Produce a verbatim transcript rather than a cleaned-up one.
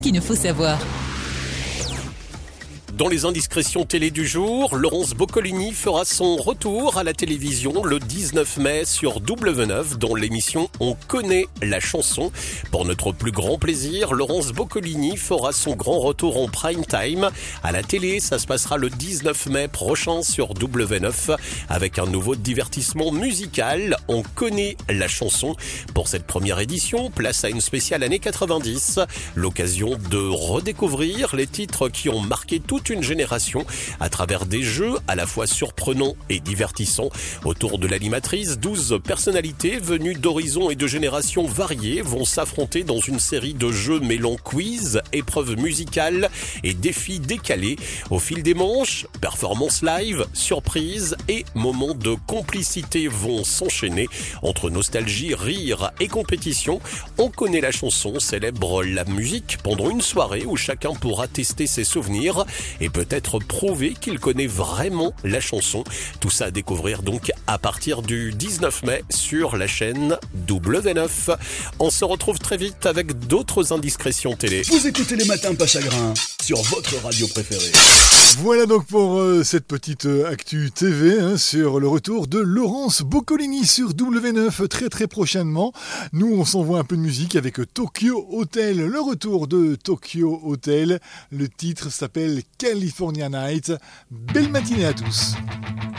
qu'il ne faut savoir. Dans les indiscrétions télé du jour, Laurence Boccolini fera son retour à la télévision le dix-neuf mai sur W neuf dans l'émission On connaît la chanson. Pour notre plus grand plaisir, Laurence Boccolini fera son grand retour en prime time. À la télé, ça se passera le dix-neuf mai prochain sur W neuf avec un nouveau divertissement musical. On connaît la chanson. Pour cette première édition, place à une spéciale année quatre-vingt-dix. L'occasion de redécouvrir les titres qui ont marqué toute une génération à travers des jeux à la fois surprenants et divertissants. Autour de l'animatrice, douze personnalités venues d'horizons et de générations variées vont s'affronter dans une série de jeux mêlant quiz, épreuves musicales et défis décalés. Au fil des manches, performances live, surprises et moments de complicité vont s'enchaîner. Entre nostalgie, rire et compétition, On connaît la chanson célèbre la musique pendant une soirée où chacun pourra tester ses souvenirs et peut-être prouver qu'il connaît vraiment la chanson. Tout ça à découvrir donc à partir du dix-neuf mai sur la chaîne W neuf. On se retrouve très vite avec d'autres indiscrétions télé. Vous écoutez Les Matins Pas Chagrin sur votre radio préférée. Voilà donc pour euh, cette petite euh, actu T V hein, sur le retour de Laurence Boccolini sur W neuf très très prochainement. Nous on s'envoie un peu de musique avec Tokyo Hotel, le retour de Tokyo Hotel. Le titre s'appelle California Night. Belle matinée à tous.